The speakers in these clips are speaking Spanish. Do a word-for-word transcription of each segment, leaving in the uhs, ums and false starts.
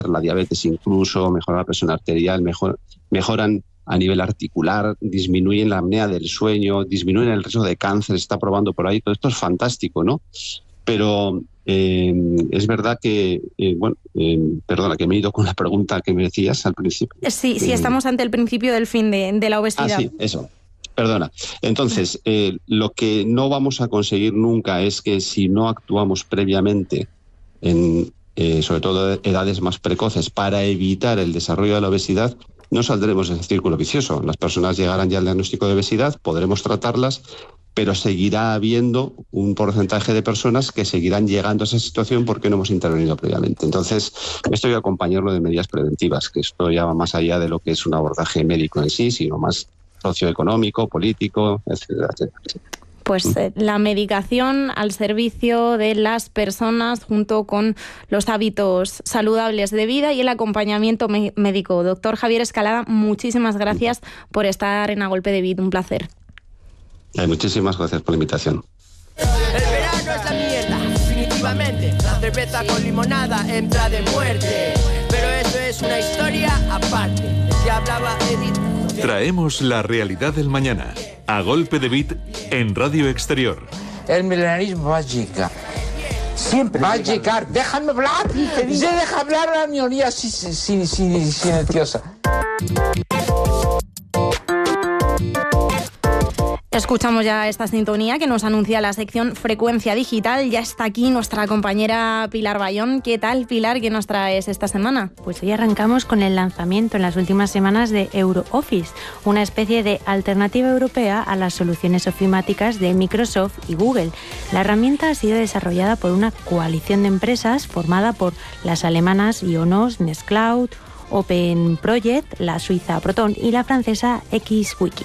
la diabetes incluso, mejoran la presión arterial, mejor, mejoran a nivel articular, disminuyen la apnea del sueño, disminuyen el riesgo de cáncer, se está probando por ahí, todo esto es fantástico, ¿no? Pero eh, es verdad que, eh, bueno, eh, perdona, que me he ido con la pregunta que me decías al principio. Sí, sí, eh, estamos ante el principio del fin de, de la obesidad. Ah, sí, eso. Perdona. Entonces, eh, lo que no vamos a conseguir nunca es que si no actuamos previamente en, eh, sobre todo, edades más precoces para evitar el desarrollo de la obesidad, no saldremos de ese círculo vicioso. Las personas llegarán ya al diagnóstico de obesidad, podremos tratarlas, pero seguirá habiendo un porcentaje de personas que seguirán llegando a esa situación porque no hemos intervenido previamente. Entonces, esto hay que acompañarlo de medidas preventivas, que esto ya va más allá de lo que es un abordaje médico en sí, sino más socioeconómico, político, etcétera, etcétera. Pues eh, la medicación al servicio de las personas junto con los hábitos saludables de vida y el acompañamiento me- médico. Doctor Javier Escalada, muchísimas gracias por estar en A Golpe de Vid. Un placer. Eh, muchísimas gracias por la invitación. El verano es la mierda, definitivamente. La cerveza con limonada entra de muerte. Pero eso es una historia aparte. Ya hablaba Edith. Traemos la realidad del mañana. A Golpe de Vid en Radio Exterior. El milenarismo va a llegar. Siempre va a llegar. ¡Déjame hablar! ¡Se deja hablar a la minoría silenciosa! Escuchamos ya esta sintonía que nos anuncia la sección Frecuencia Digital. Ya está aquí nuestra compañera Pilar Bayón. ¿Qué tal, Pilar? ¿Qué nos traes esta semana? Pues hoy arrancamos con el lanzamiento en las últimas semanas de EuroOffice, una especie de alternativa europea a las soluciones ofimáticas de Microsoft y Google. La herramienta ha sido desarrollada por una coalición de empresas formada por las alemanas Ionos, Nextcloud, Open Project, la suiza Proton y la francesa XWiki.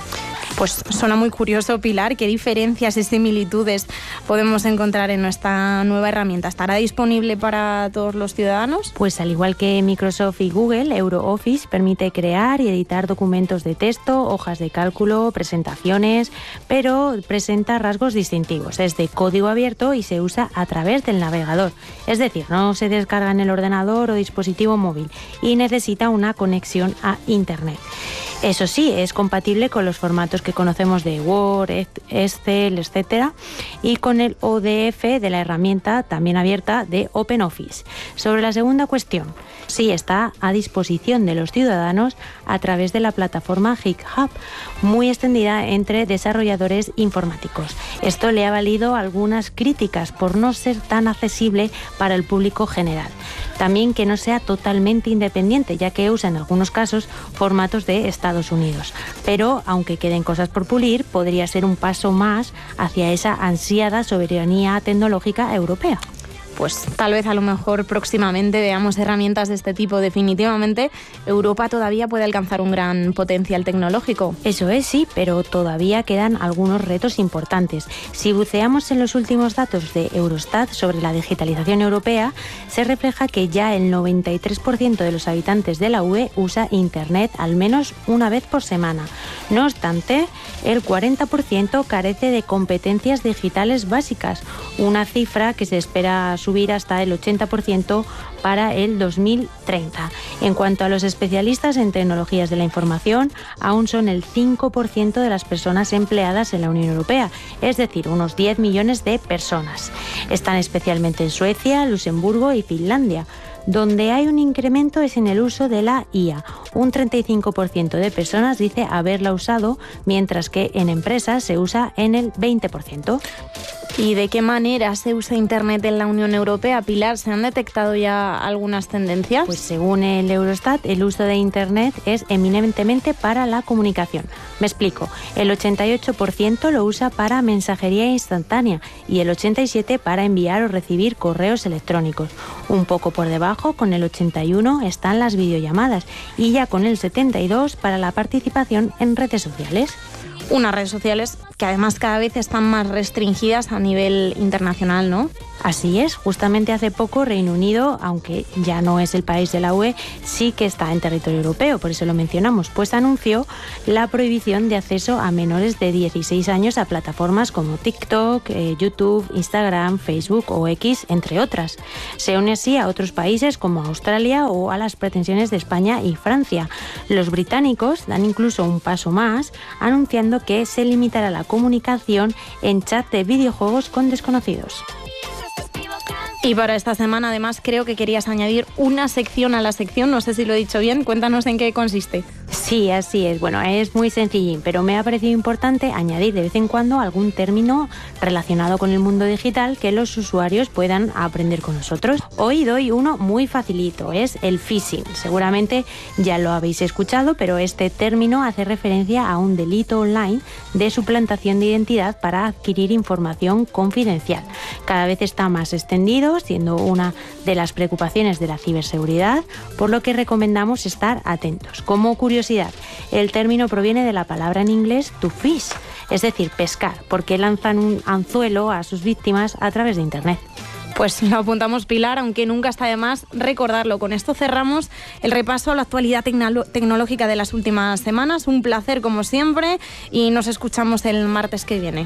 Pues suena muy curioso, Pilar. ¿Qué diferencias y similitudes podemos encontrar en nuestra nueva herramienta? ¿Estará disponible para todos los ciudadanos? Pues al igual que Microsoft y Google, EuroOffice permite crear y editar documentos de texto, hojas de cálculo, presentaciones, pero presenta rasgos distintivos. Es de código abierto y se usa a través del navegador. Es decir, no se descarga en el ordenador o dispositivo móvil y necesita una conexión a Internet. Eso sí, es compatible con los formatos que conocemos de Word, Excel, etcétera, y con el O D F de la herramienta también abierta de OpenOffice. Sobre la segunda cuestión, sí está a disposición de los ciudadanos a través de la plataforma GitHub, muy extendida entre desarrolladores informáticos. Esto le ha valido algunas críticas por no ser tan accesible para el público general. También que no sea totalmente independiente, ya que usa en algunos casos formatos de Estados Unidos. Pero, aunque queden cosas por pulir, podría ser un paso más hacia esa ansiada soberanía tecnológica europea. Pues tal vez a lo mejor próximamente veamos herramientas de este tipo. Definitivamente Europa todavía puede alcanzar un gran potencial tecnológico. Eso es, sí, pero todavía quedan algunos retos importantes. Si buceamos en los últimos datos de Eurostat sobre la digitalización europea, se refleja que ya el noventa y tres por ciento de los habitantes de la U E usa Internet al menos una vez por semana. No obstante, el cuarenta por ciento carece de competencias digitales básicas, una cifra que se espera subir hasta el ochenta por ciento para el dos mil treinta. En cuanto a los especialistas en tecnologías de la información, aún son el cinco por ciento de las personas empleadas en la Unión Europea, es decir, unos diez millones de personas. Están especialmente en Suecia, Luxemburgo y Finlandia. Donde hay un incremento es en el uso de la I A. Un treinta y cinco por ciento de personas dice haberla usado, mientras que en empresas se usa en el veinte por ciento. ¿Y de qué manera se usa Internet en la Unión Europea, Pilar? ¿Se han detectado ya algunas tendencias? Pues según el Eurostat, el uso de Internet es eminentemente para la comunicación. Me explico. El ochenta y ocho por ciento lo usa para mensajería instantánea y el ochenta y siete por ciento para enviar o recibir correos electrónicos. Un poco por debajo, con el ochenta y uno por ciento, están las videollamadas y ya con el setenta y dos por ciento para la participación en redes sociales. Unas redes sociales que además cada vez están más restringidas a nivel internacional, ¿no? Así es, justamente hace poco Reino Unido, aunque ya no es el país de la U E, sí que está en territorio europeo, por eso lo mencionamos, pues anunció la prohibición de acceso a menores de dieciséis años a plataformas como TikTok, eh, YouTube, Instagram, Facebook o X, entre otras. Se une así a otros países como Australia o a las pretensiones de España y Francia. Los británicos dan incluso un paso más, anunciando que se limitará la comunicación en chat de videojuegos con desconocidos. Y para esta semana, además, creo que querías añadir una sección a la sección, no sé si lo he dicho bien, cuéntanos en qué consiste. Sí, así es. Bueno, es muy sencillín, pero me ha parecido importante añadir de vez en cuando algún término relacionado con el mundo digital que los usuarios puedan aprender con nosotros. Hoy doy uno muy facilito, es el phishing. Seguramente ya lo habéis escuchado, pero este término hace referencia a un delito online de suplantación de identidad para adquirir información confidencial. Cada vez está más extendido, siendo una de las preocupaciones de la ciberseguridad, por lo que recomendamos estar atentos. Como curiosidad, el término proviene de la palabra en inglés to fish, es decir, pescar, porque lanzan un anzuelo a sus víctimas a través de Internet. Pues lo apuntamos, Pilar, aunque nunca está de más recordarlo. Con esto cerramos el repaso a la actualidad tecno- tecnológica de las últimas semanas. Un placer, como siempre, y nos escuchamos el martes que viene.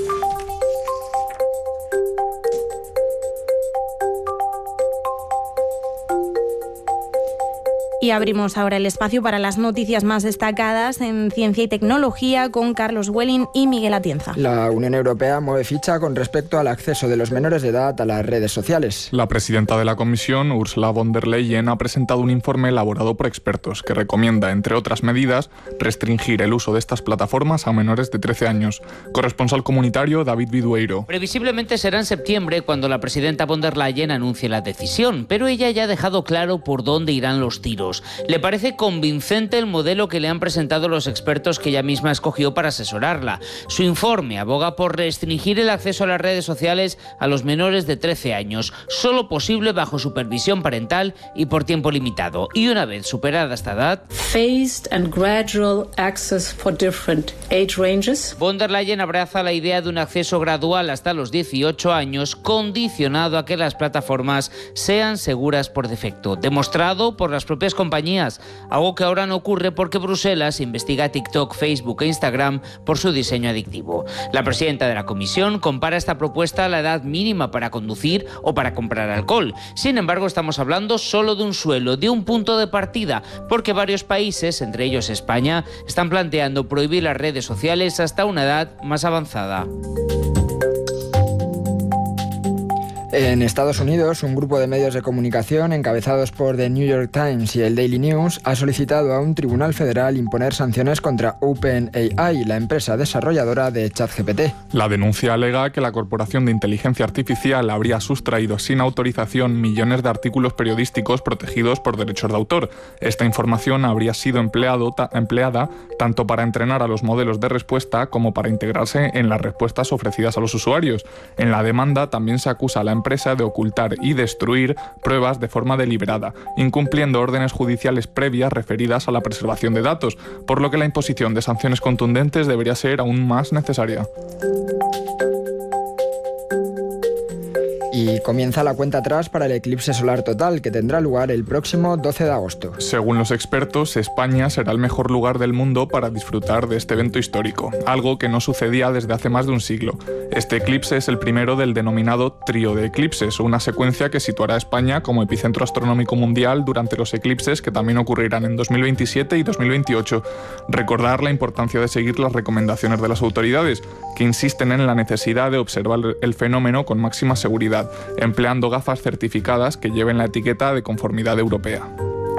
Y abrimos ahora el espacio para las noticias más destacadas en ciencia y tecnología con Carlos Welling y Miguel Atienza. La Unión Europea mueve ficha con respecto al acceso de los menores de edad a las redes sociales. La presidenta de la Comisión, Ursula von der Leyen, ha presentado un informe elaborado por expertos que recomienda, entre otras medidas, restringir el uso de estas plataformas a menores de trece años. Corresponsal comunitario David Vidueiro. Previsiblemente será en septiembre cuando la presidenta von der Leyen anuncie la decisión, pero ella ya ha dejado claro por dónde irán los tiros. Le parece convincente el modelo que le han presentado los expertos que ella misma escogió para asesorarla. Su informe aboga por restringir el acceso a las redes sociales a los menores de trece años, solo posible bajo supervisión parental y por tiempo limitado. Y una vez superada esta edad, phased and gradual access for different age ranges. Von der Leyen abraza la idea de un acceso gradual hasta los dieciocho años, condicionado a que las plataformas sean seguras por defecto, demostrado por las propias compañías, algo que ahora no ocurre porque Bruselas investiga a TikTok, Facebook e Instagram por su diseño adictivo. La presidenta de la Comisión compara esta propuesta a la edad mínima para conducir o para comprar alcohol. Sin embargo, estamos hablando solo de un suelo, de un punto de partida, porque varios países, entre ellos España, están planteando prohibir las redes sociales hasta una edad más avanzada. En Estados Unidos, un grupo de medios de comunicación encabezados por The New York Times y el Daily News ha solicitado a un tribunal federal imponer sanciones contra OpenAI, la empresa desarrolladora de ChatGPT. La denuncia alega que la corporación de inteligencia artificial habría sustraído sin autorización millones de artículos periodísticos protegidos por derechos de autor. Esta información habría sido empleado, ta, empleada tanto para entrenar a los modelos de respuesta como para integrarse en las respuestas ofrecidas a los usuarios. En la demanda también se acusa a la empresa de ocultar y destruir pruebas de forma deliberada, incumpliendo órdenes judiciales previas referidas a la preservación de datos, por lo que la imposición de sanciones contundentes debería ser aún más necesaria. Y comienza la cuenta atrás para el eclipse solar total, que tendrá lugar el próximo doce de agosto. Según los expertos, España será el mejor lugar del mundo para disfrutar de este evento histórico, algo que no sucedía desde hace más de un siglo. Este eclipse es el primero del denominado trío de eclipses, una secuencia que situará a España como epicentro astronómico mundial durante los eclipses que también ocurrirán en dos mil veintisiete y dos mil veintiocho. Recordar la importancia de seguir las recomendaciones de las autoridades, que insisten en la necesidad de observar el fenómeno con máxima seguridad, empleando gafas certificadas que lleven la etiqueta de conformidad europea.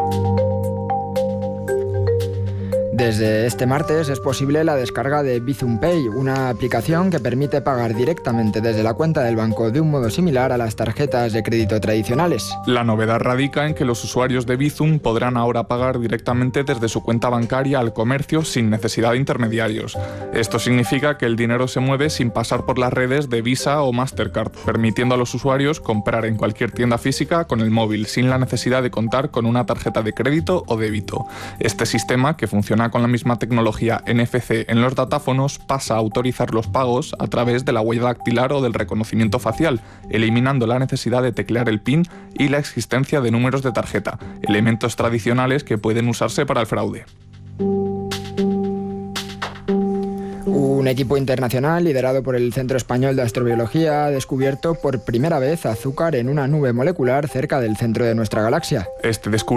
Desde este martes es posible la descarga de Bizum Pay, una aplicación que permite pagar directamente desde la cuenta del banco de un modo similar a las tarjetas de crédito tradicionales. La novedad radica en que los usuarios de Bizum podrán ahora pagar directamente desde su cuenta bancaria al comercio sin necesidad de intermediarios. Esto significa que el dinero se mueve sin pasar por las redes de Visa o Mastercard, permitiendo a los usuarios comprar en cualquier tienda física con el móvil sin la necesidad de contar con una tarjeta de crédito o débito. Este sistema, que funciona funciona con la misma tecnología N F C en los datáfonos, pasa a autorizar los pagos a través de la huella dactilar o del reconocimiento facial, eliminando la necesidad de teclear el PIN y la existencia de números de tarjeta, elementos tradicionales que pueden usarse para el fraude. Un equipo internacional liderado por el Centro Español de Astrobiología ha descubierto por primera vez azúcar en una nube molecular cerca del centro de nuestra galaxia. Este descubrimiento